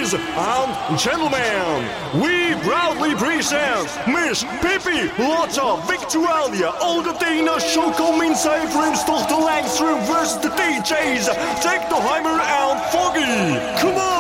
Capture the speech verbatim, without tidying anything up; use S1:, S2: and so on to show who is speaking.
S1: Ladies and gentlemen, we proudly present Miss Pippi Lotta Victualia Olga-Dana Schokominzai Brimstochter Langstrom versus the D Js Technoheimer and Foggy. Come on!